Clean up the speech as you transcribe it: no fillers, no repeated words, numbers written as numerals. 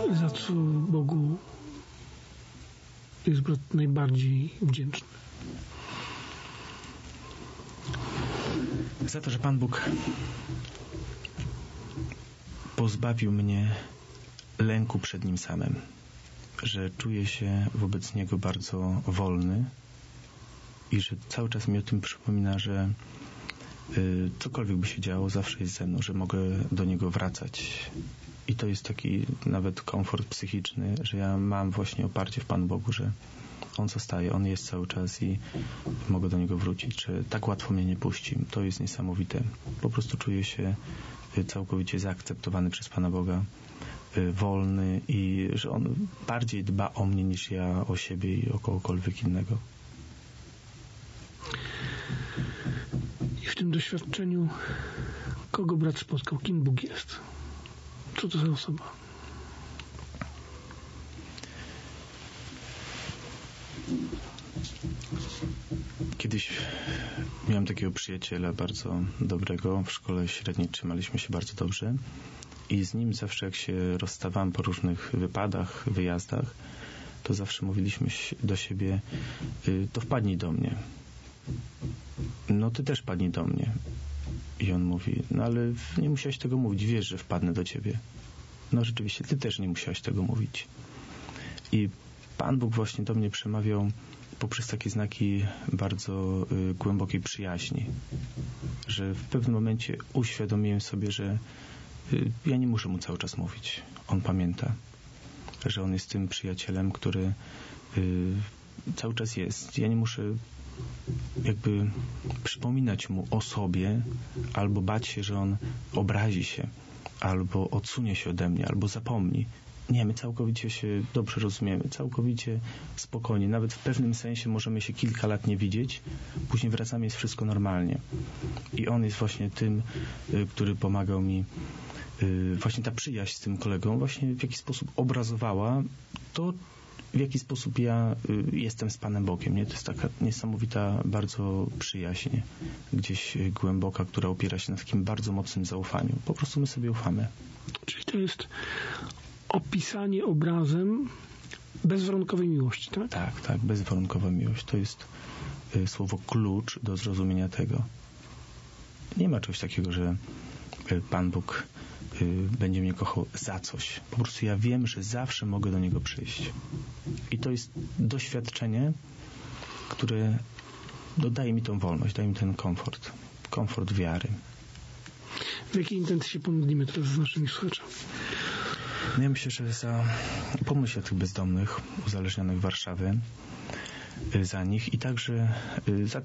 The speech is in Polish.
za co Bogu jest brat najbardziej wdzięczny? Za to, że Pan Bóg pozbawił mnie lęku przed Nim samym, że czuję się wobec Niego bardzo wolny i że cały czas mi o tym przypomina, że cokolwiek by się działo, zawsze jest ze mną, że mogę do Niego wracać. I to jest taki nawet komfort psychiczny, że ja mam właśnie oparcie w Panu Bogu, że On zostaje, On jest cały czas i mogę do Niego wrócić, że tak łatwo mnie nie puści. To jest niesamowite. Po prostu czuję się całkowicie zaakceptowany przez Pana Boga, wolny i że On bardziej dba o mnie niż ja o siebie i o kogokolwiek innego. I w tym doświadczeniu kogo brat spotkał? Kim Bóg jest? Co to za osoba? Kiedyś miałem takiego przyjaciela bardzo dobrego. W szkole średniej trzymaliśmy się bardzo dobrze i z nim zawsze jak się rozstawałem po różnych wypadach, wyjazdach, to zawsze mówiliśmy do siebie: to wpadnij do mnie. No ty też wpadnij do mnie. I on mówi: no ale nie musiałeś tego mówić, wiesz, że wpadnę do ciebie. No rzeczywiście, ty też nie musiałeś tego mówić. I Pan Bóg właśnie do mnie przemawiał poprzez takie znaki bardzo głębokiej przyjaźni, że w pewnym momencie uświadomiłem sobie, że ja nie muszę mu cały czas mówić. On pamięta, że on jest tym przyjacielem, który cały czas jest. Ja nie muszę jakby przypominać mu o sobie, albo bać się, że on obrazi się, albo odsunie się ode mnie, albo zapomni. Nie, my całkowicie się dobrze rozumiemy, całkowicie spokojnie. Nawet w pewnym sensie możemy się kilka lat nie widzieć, później wracamy, jest wszystko normalnie. I on jest właśnie tym, który pomagał mi. Właśnie ta przyjaźń z tym kolegą właśnie w jakiś sposób obrazowała to, w jaki sposób ja jestem z Panem Bogiem. Nie? To jest taka niesamowita bardzo przyjaźń, gdzieś głęboka, która opiera się na takim bardzo mocnym zaufaniu. Po prostu my sobie ufamy. Czyli to jest opisanie obrazem bezwarunkowej miłości, tak? Tak, tak, bezwarunkowa miłość. To jest słowo klucz do zrozumienia tego. Nie ma czegoś takiego, że Pan Bóg będzie mnie kochał za coś. Po prostu ja wiem, że zawsze mogę do Niego przyjść. I to jest doświadczenie, które daje mi tą wolność, daje mi ten komfort wiary. W jakiej intencji się pomodlimy teraz z naszymi słuchaczami? No ja myślę, że pomyśl o tych bezdomnych, uzależnionych w Warszawie, za nich i także za